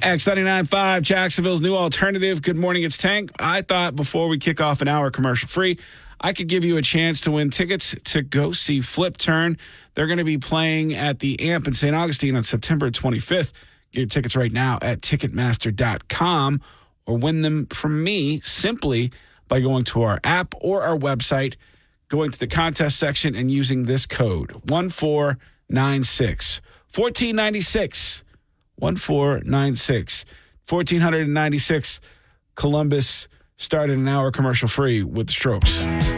X99.5, Jacksonville's new alternative. Good morning, it's Tank. I thought before we kick off an hour commercial free, I could give you a chance to win tickets to go see Flip Turn. They're going to be playing at the Amp in St. Augustine on September 25th. Get your tickets right now at Ticketmaster.com or win them from me simply by going to our app or our website, going to the contest section and using this code 1496. 1496. 1496. 1496. Columbus started an hour commercial free with the Strokes.